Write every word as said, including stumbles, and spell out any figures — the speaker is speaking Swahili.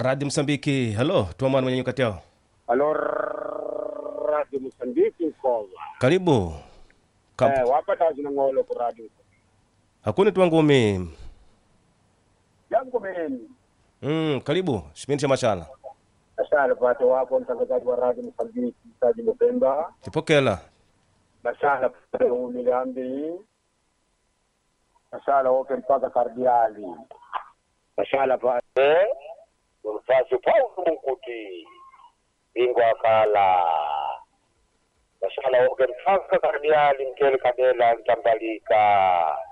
Radio Msambiki. Hello, tuamana mwenye nyukati yao. Hello, Radio Msambiki Nkova. Karibu. Kap. Eh, wapa tazi na ngolo ku radio. Hakuni tuangumi. Yangu meni. Mm, karibu. Sipindi cha machala. Asala pate wapo mtangazaji wa Radio Msambiki Saji Mpemba. Tipokela. Asala pate umilambi. Asala open mpaka kardiali. Asala pate Mfasi Paulo Mkuti. Bingwa kala. Asala open mpaka kardiali mkele kadela ntambalika.